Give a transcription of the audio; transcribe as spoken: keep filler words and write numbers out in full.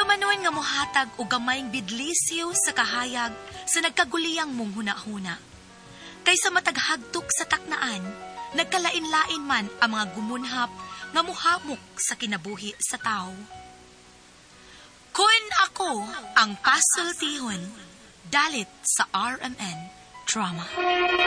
manon nga mohatag o gamayng bidlisyo sa kahayag sa nagkaguliyang mong hunahuna. Kaysa mataghagtok sa taknaan, nagkalain-lain man ang mga gumunhap nga muhamok sa kinabuhi sa tao. Kun ako ang pasultihon, dalit sa R M N Drama.